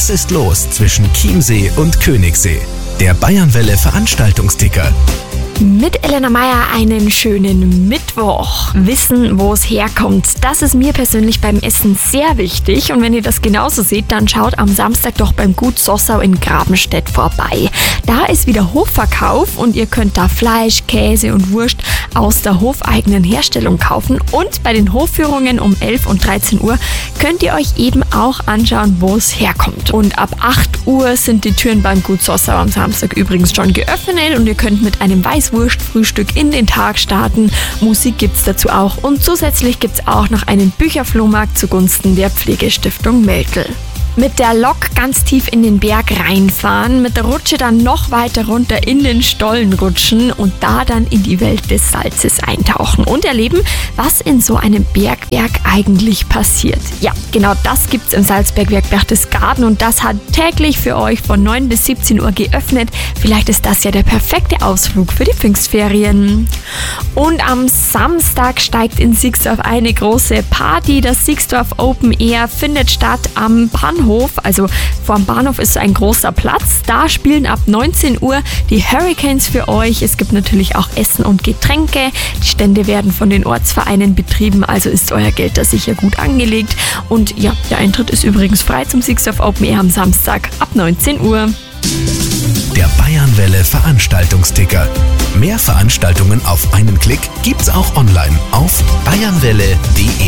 Was ist los zwischen Chiemsee und Königssee? Der Bayernwelle Veranstaltungsticker. Mit Elena Meyer einen schönen Mittwoch. Wissen, wo es herkommt, das ist mir persönlich beim Essen sehr wichtig. Und wenn ihr das genauso seht, dann schaut am Samstag doch beim Gut Sossau in Grabenstedt vorbei. Da ist wieder Hofverkauf und ihr könnt da Fleisch, Käse und Wurst aus der hofeigenen Herstellung kaufen. Und bei den Hofführungen um 11 und 13 Uhr könnt ihr euch eben auch anschauen, wo es herkommt. Und ab 8 Uhr sind die Türen beim Gut Sossau am Samstag übrigens schon geöffnet und ihr könnt mit einem Weißwurstfrühstück in den Tag starten. Musik gibt's dazu auch und zusätzlich gibt's auch noch einen Bücherflohmarkt zugunsten der Pflegestiftung Melkel. Mit der Lok ganz tief in den Berg reinfahren, mit der Rutsche dann noch weiter runter in den Stollen rutschen und da dann in die Welt des Salzes eintauchen und erleben, was in so einem Bergwerk eigentlich passiert. Ja, genau das gibt's im Salzbergwerk Berchtesgaden und das hat täglich für euch von 9 bis 17 Uhr geöffnet. Vielleicht ist das ja der perfekte Ausflug für die Pfingstferien. Und am Samstag steigt in Sixdorf eine große Party. Das Sixdorf Open Air findet statt am Bahnhof. Also vorm Bahnhof ist ein großer Platz. Da spielen ab 19 Uhr die Hurricanes für euch. Es gibt natürlich auch Essen und Getränke. Die Stände werden von den Ortsvereinen betrieben, also ist euer Geld da sicher gut angelegt. Und ja, der Eintritt ist übrigens frei zum Sixdorf Open Air am Samstag ab 19 Uhr. Der Bayernwelle Veranstaltungsticker. Mehr Veranstaltungen auf einen Klick gibt's auch online auf bayernwelle.de.